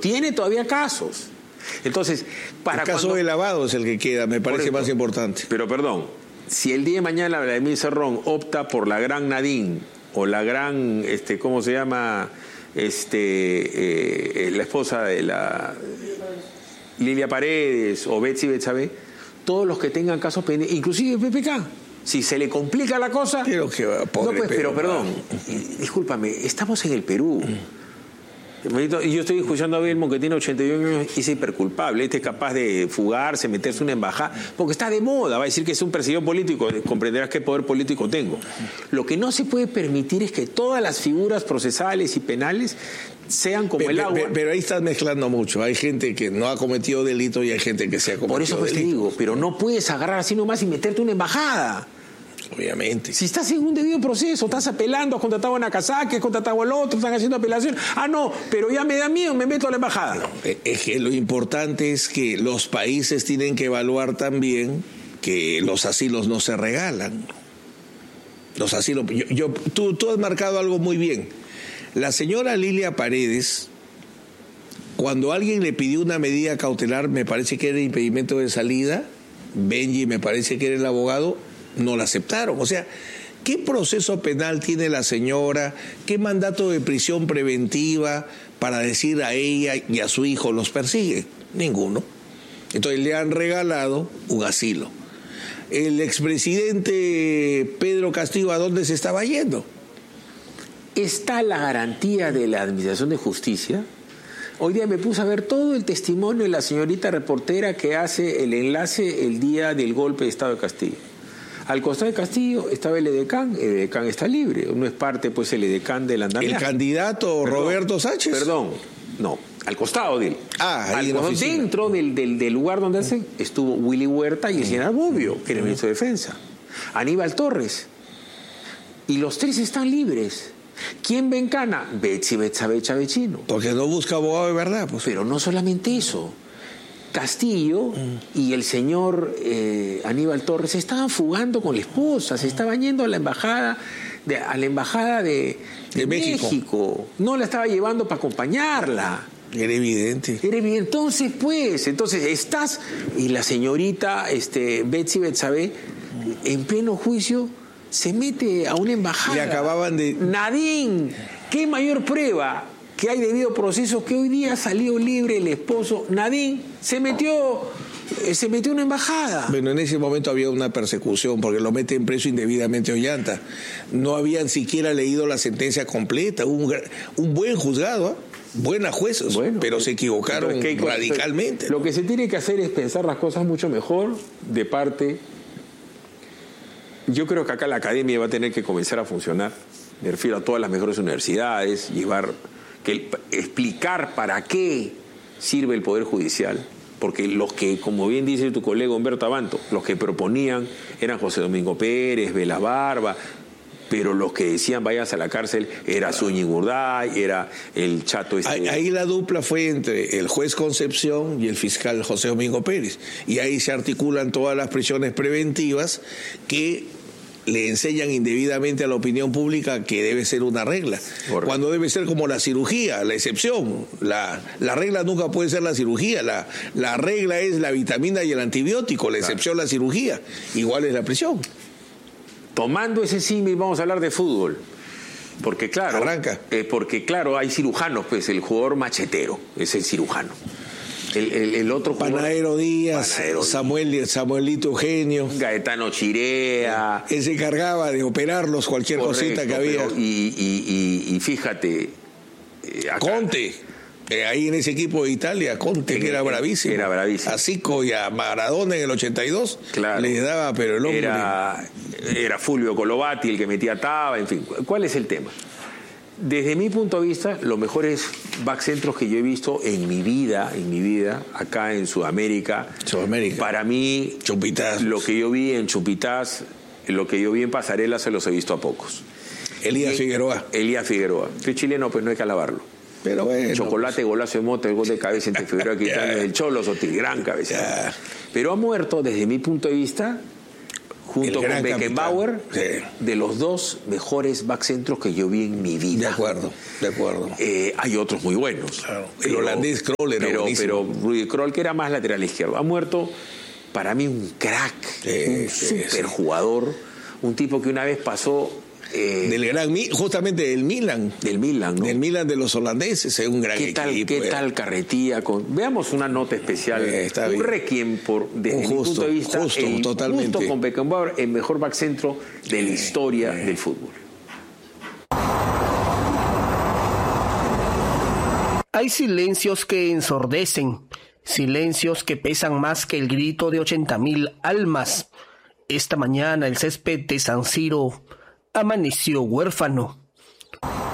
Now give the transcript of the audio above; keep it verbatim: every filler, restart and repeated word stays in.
tiene todavía casos. Entonces, para el caso cuando... de lavado es el que queda, me parece más importante. Pero perdón, si el día de mañana Vladimir Cerrón opta por la gran Nadine o la gran, este, ¿cómo se llama? Este, eh, la esposa de la Lilia Paredes o Betsy Betsabe, todos los que tengan casos pendientes, inclusive el P P K, si se le complica la cosa... Pero que va, pobre no, pues, pero perdón, discúlpame, estamos en el Perú. Y yo estoy escuchando a Belmo, que tiene ochenta y uno años y es hiperculpable. Este es capaz de fugarse, meterse en una embajada, porque está de moda. Va a decir que es un perseguidor político. Comprenderás qué poder político tengo. Lo que no se puede permitir es que todas las figuras procesales y penales sean como pero, el agua. Pero, pero ahí estás mezclando mucho. Hay gente que no ha cometido delito y hay gente que se ha cometido Por eso pues delito. te digo, pero no puedes agarrar así nomás y meterte en una embajada. Obviamente. Si estás en un debido proceso, estás apelando, has contratado a Nakazaki, has contratado al otro, están haciendo apelación. Ah, no, pero ya me da miedo, me meto a la embajada. No, es que lo importante es que los países tienen que evaluar también que los asilos no se regalan. Los asilos... Yo, yo, tú, tú has marcado algo muy bien. La señora Lilia Paredes, cuando alguien le pidió una medida cautelar, me parece que era impedimento de salida, Benji me parece que era el abogado, no la aceptaron. O sea, ¿qué proceso penal tiene la señora? ¿Qué mandato de prisión preventiva para decir a ella y a su hijo los persigue? Ninguno. Entonces le han regalado un asilo. El expresidente Pedro Castillo, ¿a dónde se estaba yendo? ¿Está la garantía de la Administración de Justicia? Hoy día me puse a ver todo el testimonio de la señorita reportera que hace el enlace el día del golpe de Estado de Castillo. Al costado de Castillo estaba el edecán, el edecán está libre, no es parte pues el edecán del andamiaje. ¿El candidato perdón, Roberto Sánchez? Perdón, no, al costado de él. Ah, ahí al, en dentro del, del, del lugar donde hacen estuvo Willy Huerta y el general Bobbio, que era el ministro de Defensa. Aníbal Torres. Y los tres están libres. ¿Quién ve en cana? Betsy Betsabe Chavechino. Porque no busca abogado de verdad, pues. Pero no solamente eso. Castillo mm. y el señor eh, Aníbal Torres se estaban fugando con la esposa, se estaban yendo a la embajada de, a la embajada de, de, de México. México. No la estaba llevando para acompañarla. Era evidente. Era evidente. Entonces, pues, entonces estás y la señorita este, Betsy Betsabe en pleno juicio se mete a una embajada. Le acababan de... Nadine, ¿qué mayor prueba que hay debido proceso que hoy día salió libre el esposo? Nadine se metió, se metió a una embajada. Bueno, en ese momento había una persecución porque lo meten preso indebidamente Ollanta. No habían siquiera leído la sentencia completa. Un, un buen juzgado, ¿eh? Buenas jueces, bueno, pero se equivocaron radicalmente. Lo que se tiene que hacer es pensar las cosas mucho mejor de parte... Yo creo que acá la academia va a tener que comenzar a funcionar. Me refiero a todas las mejores universidades, llevar, que, explicar para qué sirve el Poder Judicial. Porque los que, como bien dice tu colega Humberto Abanto, los que proponían eran José Domingo Pérez, Vela Barba, pero los que decían vayas a la cárcel era Zúñiga Urday, era el chato este. Ahí, ahí la dupla fue entre el juez Concepción y el fiscal José Domingo Pérez. Y ahí se articulan todas las prisiones preventivas que le enseñan indebidamente a la opinión pública que debe ser una regla. Correcto. Cuando debe ser como la cirugía, la excepción. La, la regla nunca puede ser la cirugía. La, la regla es la vitamina y el antibiótico, la excepción claro. La cirugía. Igual es la prisión. Tomando ese símil, vamos a hablar de fútbol. Porque claro, arranca. Eh, porque claro, hay cirujanos, pues el jugador machetero es el cirujano. El, el, el otro Panadero Díaz, Panadero Samuel, Díaz. Samuelito Eugenio, Gaetano Chirea. Él se encargaba de operarlos cualquier correcto, cosita que había. Pero, y, y, y, y fíjate, eh, acá, Conte. Eh, ahí en ese equipo de Italia, Conte, que era bravísimo. Era bravísimo. A Zico y a Maradona en el ochenta y dos, claro. Les daba, pero el hombre... Era, era Fulvio Colovati el que metía taba, en fin. ¿Cuál es el tema? Desde mi punto de vista, los mejores backcentros que yo he visto en mi vida, en mi vida, acá en Sudamérica, Sudamérica. Para mí, Chupitas. Lo que yo vi en Chupitas, lo que yo vi en Pasarela, se los he visto a pocos. Elías y, Figueroa. Elías Figueroa. Que chileno, pues no hay que alabarlo. Pero bueno, Chocolate, pues. Golazo de Mota, el gol de cabeza entre Figueroa Quintana del Cholo, Sotil, gran cabeza. Ya. Pero ha muerto, desde mi punto de vista, junto con Beckenbauer, sí, de los dos mejores backcentros que yo vi en mi vida. De acuerdo, de acuerdo. Eh, hay otros muy buenos. Claro. El pero, holandés Krol era pero, buenísimo. Pero Rudy Krol, que era más lateral izquierdo, ha muerto, para mí, un crack, sí, un sí, super sí. jugador, un tipo que una vez pasó... Eh, del gran, justamente del Milan. Del Milan, ¿no? Del Milan de los holandeses, es un gran ¿Qué tal, equipo. ¿Qué era. tal carretilla? Con, veamos una nota especial. Eh, un bien. requiem por, desde un justo, mi punto de vista, justo, el, totalmente. Justo con Beckenbauer, el mejor backcentro de la historia eh. del fútbol. Hay silencios que ensordecen, silencios que pesan más que el grito de ochenta mil almas. Esta mañana el césped de San Siro amaneció huérfano.